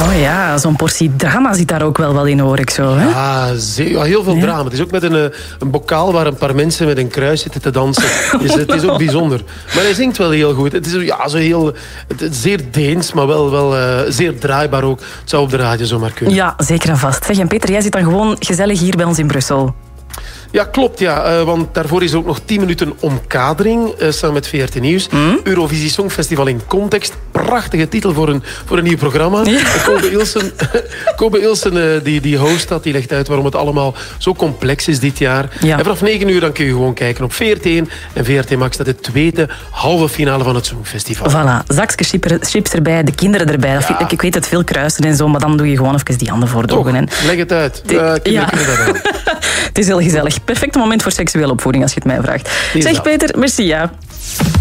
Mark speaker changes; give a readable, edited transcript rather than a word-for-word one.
Speaker 1: Oh ja, zo'n portie drama zit daar ook wel in, hoor ik zo. Hè?
Speaker 2: Ja, heel veel drama. Het is ook met een bokaal waar een paar mensen met een kruis zitten te dansen. Het is ook bijzonder. Maar hij zingt wel heel goed. Het is het is zeer Deens, maar wel zeer draaibaar ook. Het zou op de radio zomaar kunnen.
Speaker 1: Ja, zeker en vast. Zeg, en Peter, jij zit dan gewoon gezellig hier bij ons in Brussel.
Speaker 2: Ja, klopt. Ja. Want daarvoor is er ook nog 10 minuten omkadering samen met VRT Nieuws. Eurovisie Songfestival in context. Prachtige titel voor een nieuw programma. Ja. Kobe Ilsen, die host dat, die legt uit waarom het allemaal zo complex is dit jaar. Ja. En vanaf 9 uur dan kun je gewoon kijken op VRT1 en VRT Max. Dat de tweede halve finale van het Songfestival.
Speaker 1: Voilà, zakjes chips erbij, de kinderen erbij. Ja. Ik weet het, veel kruisen en zo, maar dan doe je gewoon even die handen voor de ogen.
Speaker 2: Leg het uit. Kinderen dat aan.
Speaker 1: Het is heel gezellig. Perfect moment voor seksuele opvoeding, als je het mij vraagt. Zeg Peter, merci. Ja.